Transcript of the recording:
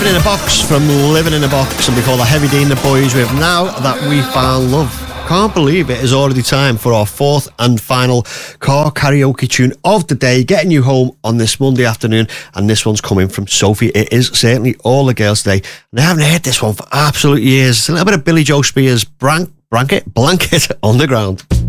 Living in a Box from Living in a Box, and before the Heavy D and the Boys with Now That We Found Love. Can't believe it is already time for our fourth and final car karaoke tune of the day, getting you home on this Monday afternoon, and this one's coming from Sophie. It is certainly all the girls today, and I haven't heard this one for absolute years. It's a little bit of Billy Joe Spears, Blanket Underground.